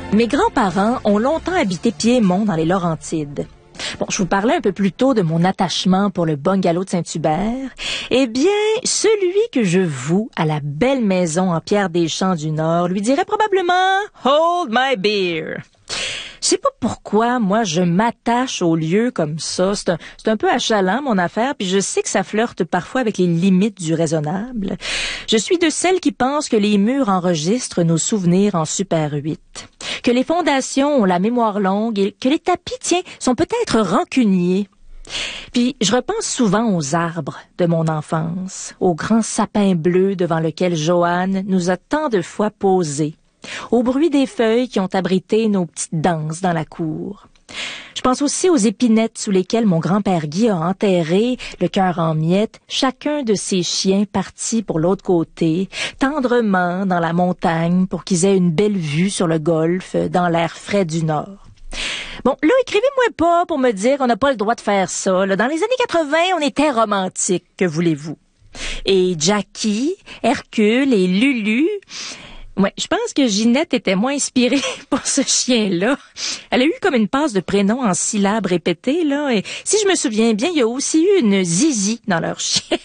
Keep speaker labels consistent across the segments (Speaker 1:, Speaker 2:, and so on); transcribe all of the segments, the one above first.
Speaker 1: Mes grands-parents ont longtemps habité Piémont dans les Laurentides. Bon, je vous parlais un peu plus tôt de mon attachement pour le bungalow de Saint-Hubert. Eh bien, celui que je voue à la belle maison en pierre des champs du Nord lui dirait probablement « Hold my beer ». Je sais pas pourquoi, moi, je m'attache aux lieux comme ça. C'est un peu achalant, mon affaire, puis je sais que ça flirte parfois avec les limites du raisonnable. Je suis de celles qui pensent que les murs enregistrent nos souvenirs en Super 8, que les fondations ont la mémoire longue et que les tapis, tiens, sont peut-être rancuniers. Puis, je repense souvent aux arbres de mon enfance, aux grands sapins bleus devant lesquels Joanne nous a tant de fois posés, au bruit des feuilles qui ont abrité nos petites danses dans la cour. Je pense aussi aux épinettes sous lesquelles mon grand-père Guy a enterré, le cœur en miettes, chacun de ses chiens partis pour l'autre côté, tendrement dans la montagne pour qu'ils aient une belle vue sur le golfe dans l'air frais du Nord. Bon, là, écrivez-moi pas pour me dire qu'on n'a pas le droit de faire ça. Là, dans les années 80, on était romantique, que voulez-vous? Et Jackie, Hercule et Lulu... Ouais, je pense que Ginette était moins inspirée pour ce chien-là. Elle a eu comme une passe de prénom en syllabes répétées, là. Et si je me souviens bien, il y a aussi eu une Zizi dans leur chien.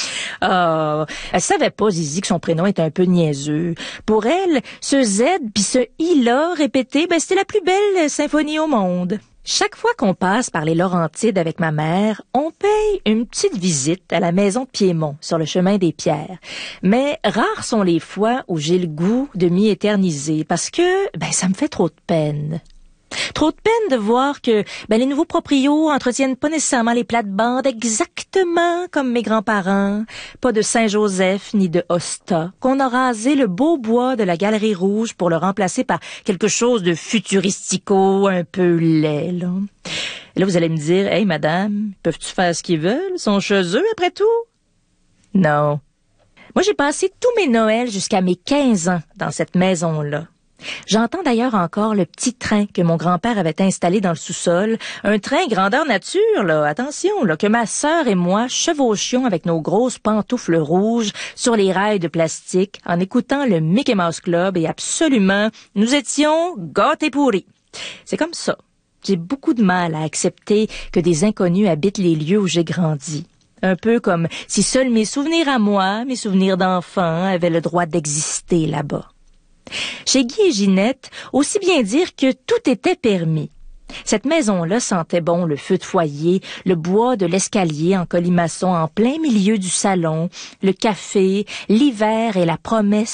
Speaker 1: Elle savait pas, Zizi, que son prénom était un peu niaiseux. Pour elle, ce Z puis ce I-là répété, c'était la plus belle symphonie au monde. Chaque fois qu'on passe par les Laurentides avec ma mère, on paye une petite visite à la maison de Piémont, sur le chemin des Pierres. Mais rares sont les fois où j'ai le goût de m'y éterniser, parce que ça me fait trop de peine. Trop de peine de voir que les nouveaux proprios entretiennent pas nécessairement les plates-bandes exactement comme mes grands-parents. Pas de Saint-Joseph ni de Hosta. Qu'on a rasé le beau bois de la Galerie Rouge pour le remplacer par quelque chose de futuristico, un peu laid, là. Et là, vous allez me dire, « Hey, madame, peuvent-tu faire ce qu'ils veulent? Ils sont chez eux, après tout? » Non. Moi, j'ai passé tous mes Noëls jusqu'à mes 15 ans dans cette maison-là. J'entends d'ailleurs encore le petit train que mon grand-père avait installé dans le sous-sol. Un train grandeur nature, là, attention, là, que ma sœur et moi chevauchions avec nos grosses pantoufles rouges sur les rails de plastique en écoutant le Mickey Mouse Club et absolument, nous étions gâtés pourris. C'est comme ça. J'ai beaucoup de mal à accepter que des inconnus habitent les lieux où j'ai grandi. Un peu comme si seuls mes souvenirs à moi, mes souvenirs d'enfant, avaient le droit d'exister là-bas. Chez Guy et Ginette, aussi bien dire que tout était permis. Cette maison-là sentait bon le feu de foyer, le bois de l'escalier en colimaçon en plein milieu du salon, le café, l'hiver et la promesse